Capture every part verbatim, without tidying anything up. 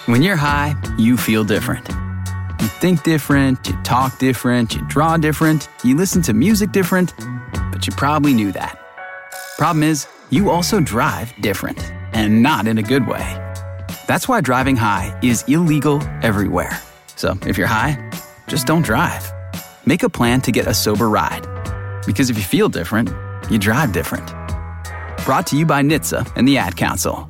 When you're high, you feel different. You think different, you talk different, you draw different, you listen to music different, but you probably knew that. Problem is, you also drive different, and not in a good way. That's why driving high is illegal everywhere. So if you're high, just don't drive. Make a plan to get a sober ride. Because if you feel different, you drive different. Brought to you by N H T S A and the Ad Council.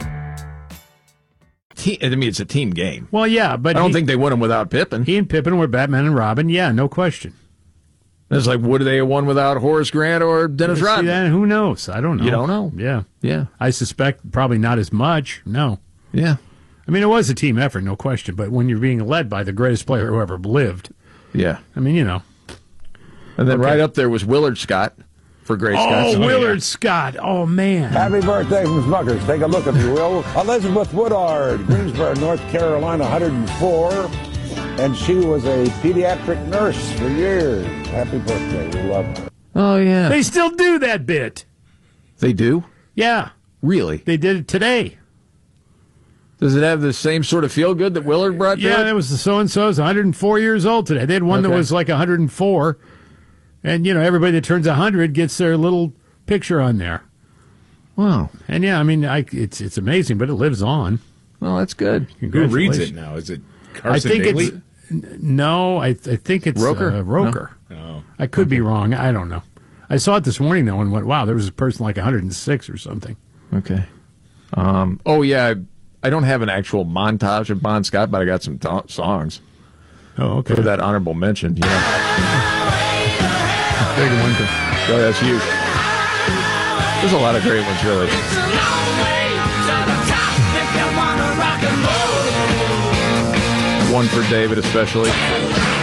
I mean, it's a team game. Well, yeah, but I don't he, think they won them without Pippen. he and Pippen were Batman and Robin. Yeah, no question. It's like, would they have won without Horace Grant or Dennis See Rodman? that? Who knows? I don't know. You don't know? Yeah. Yeah. I suspect probably not as much. No. Yeah. I mean, it was a team effort, no question. But when you're being led by the greatest player who ever lived, Yeah. I mean, you know. And then Okay. right up there was Willard Scott for Great Oh, Scott. Willard Scott. Oh, man. Happy birthday from Smuckers. Take a look, if you will. Elizabeth Woodard, Greensboro, North Carolina, one hundred four. And she was a pediatric nurse for years. Happy birthday. We love her. Oh, yeah. They still do that bit. They do? Yeah. Really? They did it today. Does it have the same sort of feel good that Willard brought to Yeah, it? that was the so-and-so's one hundred four years old today. They had one that Okay. was like one hundred four. And, you know, everybody that turns one hundred gets their little picture on there. Wow. And, yeah, I mean, I, it's it's amazing, but it lives on. Well, that's good. Who reads Congratulations. it now? Is it I Carson think Daly? it's... n- No, I, I think it's... Roker? Uh, Roker. Oh. I could be wrong. I don't know. I saw it this morning, though, and went, wow, there was a person like one hundred six or something. Okay. Um, oh, yeah. I, I don't have an actual montage of Bon Scott, but I got some ta- songs Oh, okay. for that honorable mention. Yeah. Big one. Oh, that's huge. There's a lot of great ones, really. One for David, especially.